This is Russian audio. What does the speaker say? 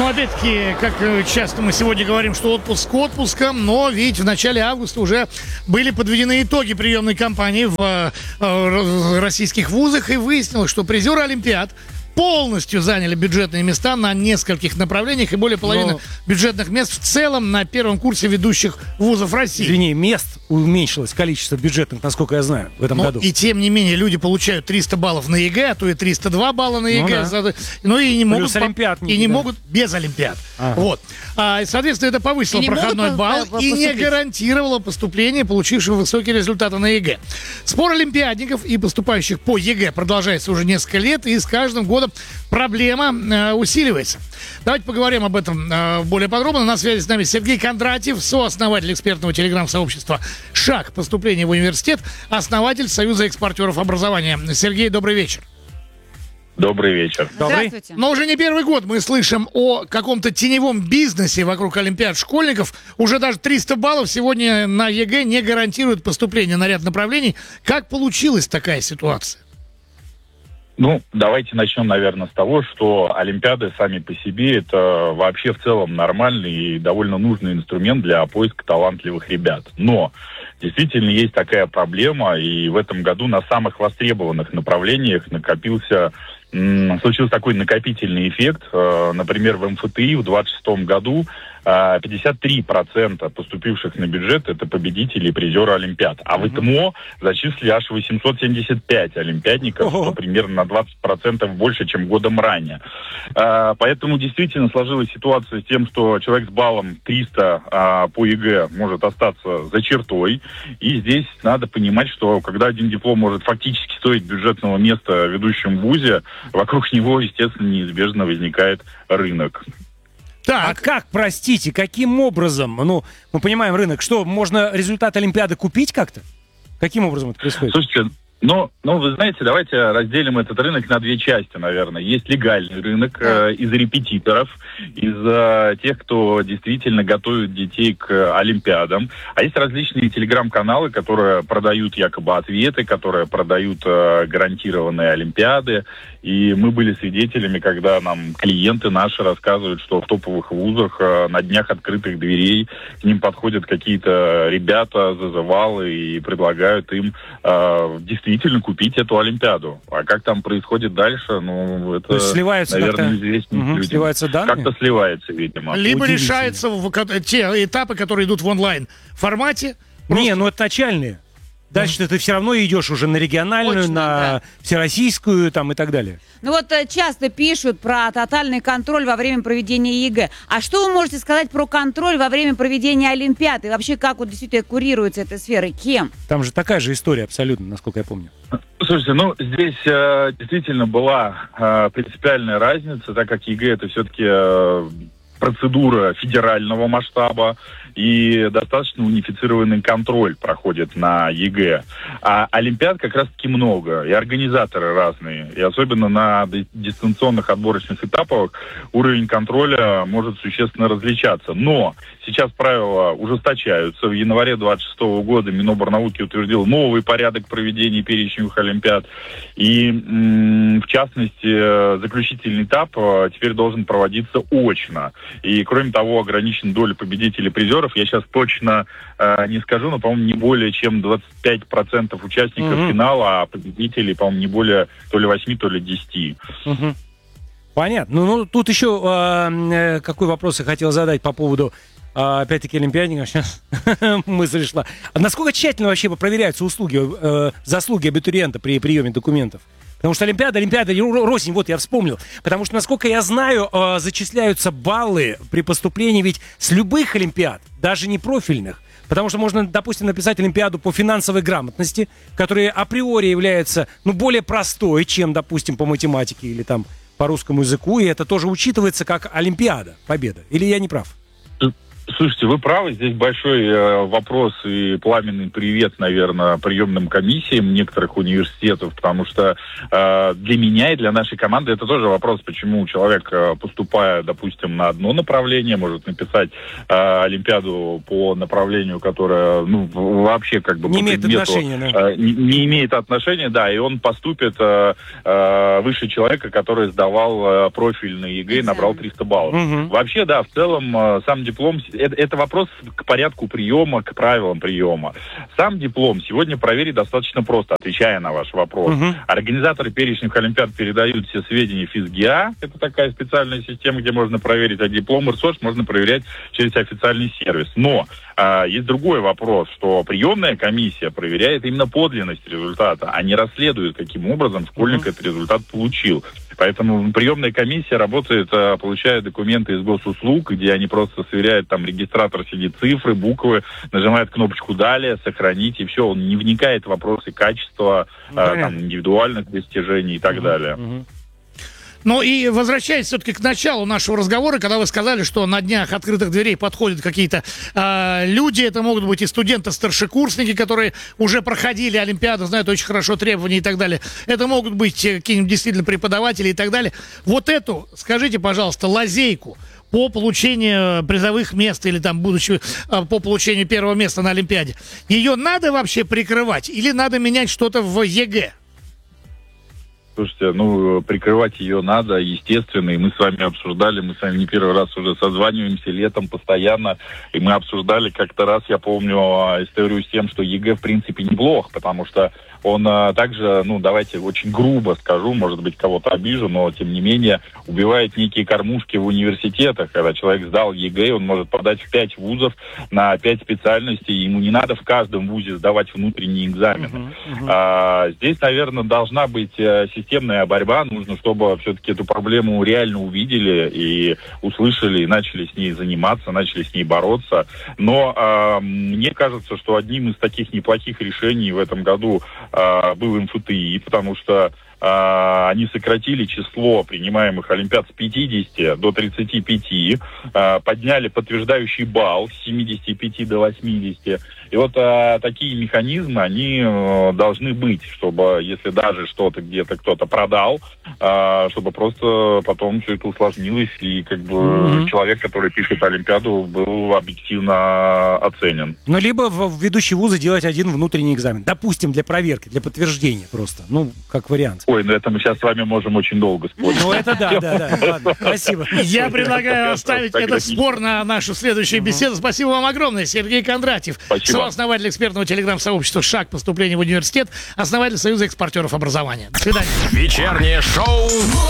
Ну, опять-таки, как часто мы сегодня говорим, что отпуск к отпускам, но ведь в начале августа уже были подведены итоги приемной кампании в российских вузах, и выяснилось, что призеры Олимпиад полностью заняли бюджетные места на нескольких направлениях, и более половины бюджетных мест в целом на первом курсе ведущих вузов России. Извини, мест уменьшилось количество бюджетных, насколько я знаю, в этом году. И тем не менее люди получают 300 баллов на ЕГЭ, а то и 302 балла на ЕГЭ. Ну и не могут, олимпиад, и не могут без олимпиад. Вот. И, соответственно, это повысило проходной балл и не гарантировало поступление получивших высокие результаты на ЕГЭ. Спор олимпиадников и поступающих по ЕГЭ продолжается уже несколько лет, и с каждым годом проблема усиливается. Давайте поговорим об этом более подробно. На связи с нами Сергей Кондратьев, сооснователь экспертного телеграм-сообщества «Шаг поступления в университет», основатель Союза экспортеров образования. Сергей, добрый вечер. Добрый вечер. Здравствуйте. Но уже не первый год мы слышим о каком-то теневом бизнесе вокруг олимпиад школьников. Уже даже 300 баллов сегодня на ЕГЭ не гарантируют поступление на ряд направлений. Как получилась такая ситуация? Ну, давайте начнем, наверное, с того, что олимпиады сами по себе это вообще в целом нормальный и довольно нужный инструмент для поиска талантливых ребят. Но действительно есть такая проблема, и в этом году на самых востребованных направлениях случился такой накопительный эффект. Например, в МФТИ в 2026 году 53% поступивших на бюджет это победители и призеры Олимпиад. А в ИТМО зачислили аж 875 олимпиадников, что примерно на 20% больше, чем годом ранее. Поэтому действительно сложилась ситуация с тем, что человек с баллом 300 по ЕГЭ может остаться за чертой. И здесь надо понимать, что когда один диплом может фактически стоить бюджетного места в ведущем вузе, вокруг него, естественно, неизбежно возникает рынок. Так. А как, простите, каким образом? Ну, мы понимаем рынок. Что, можно результат Олимпиады купить как-то? Каким образом это происходит? Слушайте, вы знаете, давайте разделим этот рынок на две части, наверное. Есть легальный рынок из репетиторов, из тех, кто действительно готовит детей к олимпиадам. А есть различные телеграм-каналы, которые продают якобы ответы, которые продают гарантированные олимпиады. И мы были свидетелями, когда нам клиенты наши рассказывают, что в топовых вузах на днях открытых дверей к ним подходят какие-то ребята, зазывалы и предлагают им действительно купить эту олимпиаду. А как там происходит дальше, это, сливаются, наверное, известно людям. Сливаются данные? Как-то сливается, видимо. Либо решается те этапы, которые идут в онлайн-формате. Это начальные. Дальше ты все равно идешь уже на региональную, всероссийскую там и так далее. Часто пишут про тотальный контроль во время проведения ЕГЭ. А что вы можете сказать про контроль во время проведения Олимпиады? И вообще, как действительно курируется эта сфера? Кем? Там же такая же история абсолютно, насколько я помню. Слушайте, здесь действительно была принципиальная разница, так как ЕГЭ это все-таки процедура федерального масштаба, и достаточно унифицированный контроль проходит на ЕГЭ. А олимпиад как раз-таки много, и организаторы разные. И особенно на дистанционных отборочных этапах уровень контроля может существенно различаться. Но сейчас правила ужесточаются. В январе 2026 года Миноборнауки утвердил новый порядок проведения перечневых олимпиад. И, в частности, заключительный этап теперь должен проводиться очно. И, кроме того, ограничена доля победителей и призеров. Я сейчас точно не скажу, но, по-моему, не более чем 25% участников финала, а победителей, по-моему, не более то ли 8, то ли 10. Понятно. Тут еще какой вопрос я хотел задать по поводу, опять-таки, олимпиадников. Сейчас мысль шла. Насколько тщательно вообще проверяются заслуги абитуриента при приеме документов? Потому что Олимпиада, рознь, я вспомнил. Потому что, насколько я знаю, зачисляются баллы при поступлении ведь с любых Олимпиад, даже не профильных. Потому что можно, допустим, написать Олимпиаду по финансовой грамотности, которая априори является, более простой, чем, допустим, по математике или там по русскому языку. И это тоже учитывается как Олимпиада, победа. Или я не прав? Слушайте, вы правы, здесь большой вопрос и пламенный привет, наверное, приемным комиссиям некоторых университетов, потому что для меня и для нашей команды это тоже вопрос, почему человек, поступая, допустим, на одно направление, может написать олимпиаду по направлению, которое, ну, вообще как бы не по имеет предмету, отношения, да. не имеет отношения, да, и он поступит выше человека, который сдавал профильный ЕГЭ и набрал 300 баллов. Мгм. Вообще, да, в целом сам диплом, это вопрос к порядку приема, к правилам приема. Сам диплом сегодня проверить достаточно просто, отвечая на ваш вопрос. Мгм. Организаторы перечневых олимпиад передают все сведения ФИСГИА, это такая специальная система, где можно проверить, а диплом РСОШ можно проверять через официальный сервис. Но есть другой вопрос, что приемная комиссия проверяет именно подлинность результата, а не расследует, каким образом школьник этот результат получил. Поэтому приемная комиссия работает, получая документы из госуслуг, где они просто сверяют, там регистратор сидит, цифры, буквы, нажимает кнопочку «Далее», «Сохранить», и все, он не вникает в вопросы качества, там, индивидуальных достижений и так далее. Ну и возвращаясь все-таки к началу нашего разговора, когда вы сказали, что на днях открытых дверей подходят какие-то люди, это могут быть и студенты-старшекурсники, которые уже проходили Олимпиаду, знают очень хорошо требования и так далее. Это могут быть какие-нибудь действительно преподаватели и так далее. Вот эту, скажите, пожалуйста, лазейку по получению призовых мест или там будучи по получению первого места на Олимпиаде, ее надо вообще прикрывать или надо менять что-то в ЕГЭ? Слушайте, ну, прикрывать ее надо, естественно, и мы с вами обсуждали, мы с вами не первый раз уже созваниваемся летом постоянно, и мы обсуждали как-то раз, я помню, историю с тем, что ЕГЭ в принципе неплох, потому что он также, ну, давайте очень грубо скажу, может быть, кого-то обижу, но, тем не менее, убивает некие кормушки в университетах. Когда человек сдал ЕГЭ, он может подать в 5 вузов на 5 специальностей, ему не надо в каждом вузе сдавать внутренние экзамены. Здесь, наверное, должна быть системная борьба, нужно, чтобы все-таки эту проблему реально увидели и услышали, и начали с ней заниматься, начали с ней бороться. Но мне кажется, что одним из таких неплохих решений в этом году был МФТИ, потому что они сократили число принимаемых олимпиад с 50 до 35, подняли подтверждающий балл с 75 до 80. И вот такие механизмы, они должны быть, чтобы, если даже что-то где-то кто-то продал, чтобы просто потом все это усложнилось, и как бы человек, который пишет Олимпиаду, был объективно оценен. Ну, либо в ведущие вузы делать один внутренний экзамен. Допустим, для проверки, для подтверждения просто. Ну, как вариант. Ой, ну это мы сейчас с вами можем очень долго спорить. Ну, это да. Ладно, спасибо. Я предлагаю оставить этот спор на нашу следующую беседу. Спасибо вам огромное, Сергей Кондратьев, сооснователь экспертного телеграм-сообщества «Шаг поступления в университет», основатель Союза экспортеров образования. До свидания. Вечернее шоу